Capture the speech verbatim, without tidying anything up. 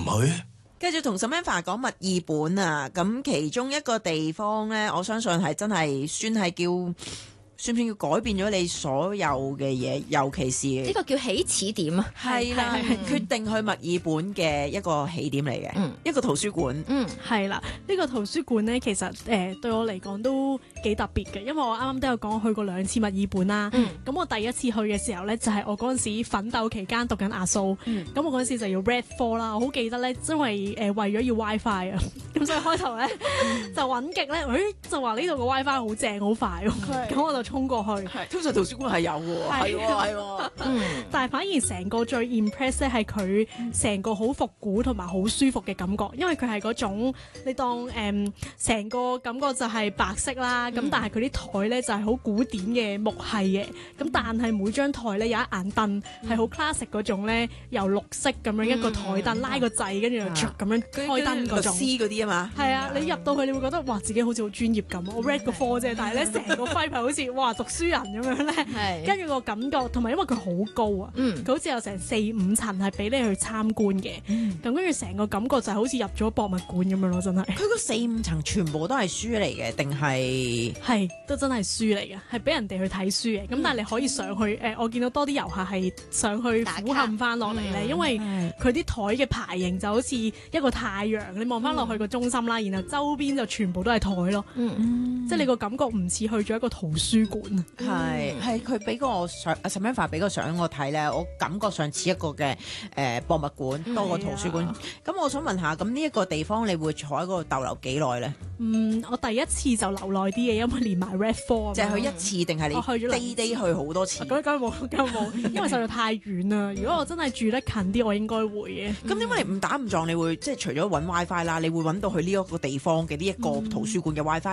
去。 繼續同 Samantha 講墨爾本啊，咁其中一個地方咧，我相信係真係算係叫。算唔算要改變咗你所有嘅嘢？尤其是呢個叫起始點啊， 係啦，決定去墨爾本嘅一個起點嚟嘅，嗯、一個圖書館。 嗯，係啦，呢、呢個圖書館咧，其實誒、呃、對我嚟講都幾特別嘅，因為我啱啱都有講去過兩次墨爾本啦。咁、嗯、我第一次去嘅時候咧，就係、是、我嗰陣時奮鬥期間讀緊阿蘇，咁、嗯、我嗰陣時就要 Red Four 啦。我好記得咧，因為誒、呃、為咗要 WiFi 啊，咁所以開頭咧就揾極咧，誒、哎、就話呢度個 WiFi 好正好快喎，咁我就衝過去。 通常圖書館係有嘅喎，係喎係喎。嗯， 但係反而成個最 impress 咧係佢成個好復古同埋好舒服嘅感覺，因為佢係嗰種你當誒成、嗯、個感覺就係白色啦，咁、嗯、但係佢啲台咧就係好古典嘅木係嘅，咁但係每張台咧有一眼凳係好 classic 嗰種咧，由綠色咁樣一個台凳拉個掣，跟住就咁樣開燈嗰種。 嗰啲啊嘛。係啊， 你入到去你會覺得哇，自己好似好專業咁。我 read 個課啫，但係咧成個 vibe 係好似哇讀書人咁樣咧，跟住個感覺同埋因為佢好高啊，佢、嗯、好似有成四五層係俾你去參觀嘅，咁跟住成個感覺就係好似入咗博物館咁樣咯，真係。佢個四五層全部都係書嚟嘅，定係係都真係書嚟嘅，係俾人哋去睇書嘅。咁、嗯、但係你可以上去誒、呃，我見到多啲遊客係上去俯瞰翻落嚟咧，嗯、因為佢啲台嘅排型就好似一個太陽，你望翻落去個中心啦，然後周邊就全部都係台咯，嗯、即係你個感覺唔似去咗一個圖書館啊。 係係佢俾個相阿 Samantha 俾個相我睇咧，我感覺上似一個嘅誒、呃、博物館多過圖書館。咁、啊、我想問下，咁呢一個地方你會坐喺嗰度逗留幾耐咧？ 嗯，我第一次就留耐啲嘅，因為連埋 Red Four 就係去一次定係你去咗 day day 去好多次？ 咁梗係冇，梗係冇，因為實在太遠啦。如果我真係住得近啲，我應該會嘅。 咁點解你誤打誤撞？你會即係除咗揾 WiFi 啦，你會揾到去呢一個地方嘅呢一個圖書館嘅 WiFi？